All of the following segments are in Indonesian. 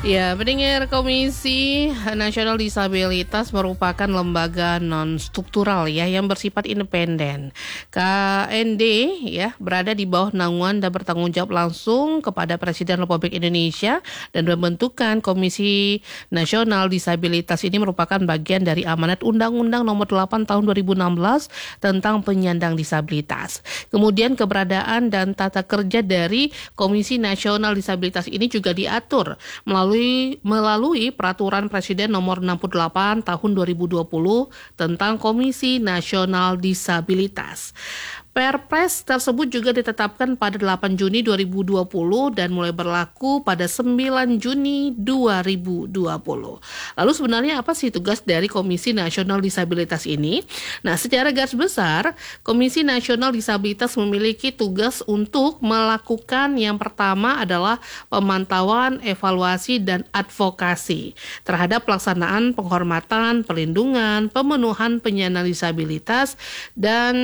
Ya, pendengar, Komisi Nasional Disabilitas merupakan lembaga non-struktural ya yang bersifat independen. KND ya berada di bawah naungan dan bertanggung jawab langsung kepada Presiden Republik Indonesia, dan pembentukan Komisi Nasional Disabilitas ini merupakan bagian dari amanat Undang-Undang Nomor 8 Tahun 2016 tentang penyandang disabilitas. Kemudian keberadaan dan tata kerja dari Komisi Nasional Disabilitas ini juga diatur melalui Peraturan Presiden Nomor 68 Tahun 2020 tentang Komisi Nasional Disabilitas. Perpres tersebut juga ditetapkan pada 8 Juni 2020 dan mulai berlaku pada 9 Juni 2020. Lalu sebenarnya apa sih tugas dari Komisi Nasional Disabilitas ini? Nah, secara garis besar, Komisi Nasional Disabilitas memiliki tugas untuk melakukan yang pertama adalah pemantauan, evaluasi, dan advokasi terhadap pelaksanaan penghormatan, perlindungan, pemenuhan penyandang disabilitas, dan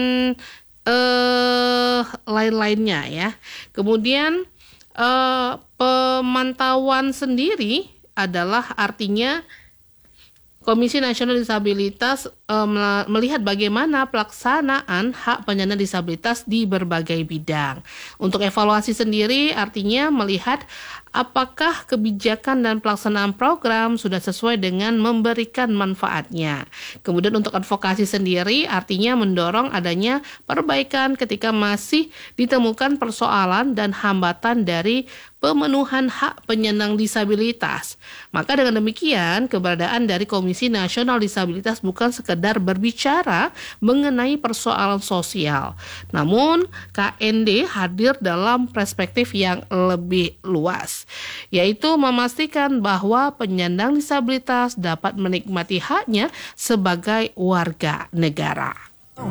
lain-lainnya ya. Kemudian pemantauan sendiri adalah artinya Komisi Nasional Disabilitas melihat bagaimana pelaksanaan hak penyandang disabilitas di berbagai bidang. Untuk evaluasi sendiri artinya melihat apakah kebijakan dan pelaksanaan program sudah sesuai dengan memberikan manfaatnya. Kemudian untuk advokasi sendiri artinya mendorong adanya perbaikan ketika masih ditemukan persoalan dan hambatan dari pemenuhan hak penyandang disabilitas. Maka dengan demikian, keberadaan dari Komisi Nasional Disabilitas bukan sekedar berbicara mengenai persoalan sosial, namun KND hadir dalam perspektif yang lebih luas, yaitu memastikan bahwa penyandang disabilitas dapat menikmati haknya sebagai warga negara.